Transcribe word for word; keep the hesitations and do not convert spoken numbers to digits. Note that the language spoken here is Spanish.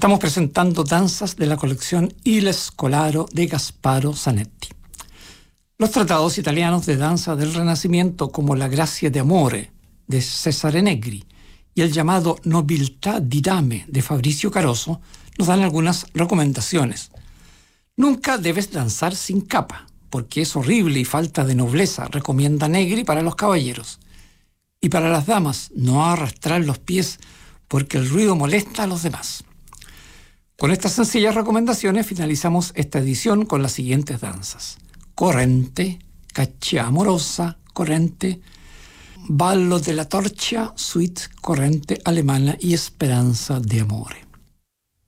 Estamos presentando danzas de la colección Il Scolaro de Gasparo Zanetti. Los tratados italianos de danza del Renacimiento, como la Grazie d'amore de Cesare Negri y el llamado Nobiltà di dame de Fabrizio Caroso, nos dan algunas recomendaciones. Nunca debes danzar sin capa, porque es horrible y falta de nobleza, recomienda Negri para los caballeros. Y para las damas, no arrastrar los pies, porque el ruido molesta a los demás. Con estas sencillas recomendaciones finalizamos esta edición con las siguientes danzas: Corrente, Caccia amorosa, Corrente, Ballo della torcia, Suite, Corrente alemana y Esperanza de amore.